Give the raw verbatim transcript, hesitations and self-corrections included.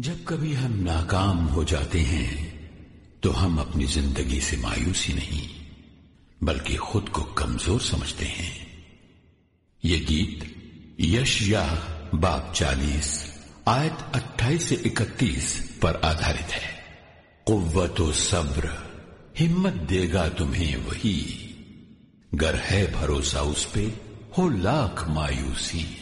जब कभी हम नाकाम हो जाते हैं तो हम अपनी जिंदगी से मायूसी नहीं बल्कि खुद को कमजोर समझते हैं। ये गीत यशयाह बाब चालीस आयत अट्ठाईस से इकतीस पर आधारित है। कुव्वत व सब्र हिम्मत देगा तुम्हें वही, गर है भरोसा उस पे हो लाख मायूसी।